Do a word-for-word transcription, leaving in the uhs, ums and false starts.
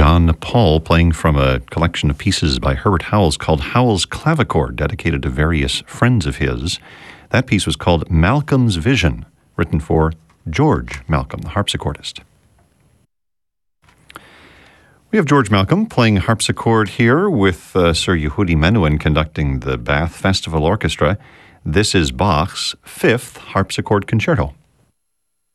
John Paul playing from a collection of pieces by Herbert Howells called Howells Clavichord, dedicated to various friends of his. That piece was called Malcolm's Vision, written for George Malcolm, the harpsichordist. We have George Malcolm playing harpsichord here with uh, Sir Yehudi Menuhin conducting the Bath Festival Orchestra. This is Bach's Fifth Harpsichord Concerto.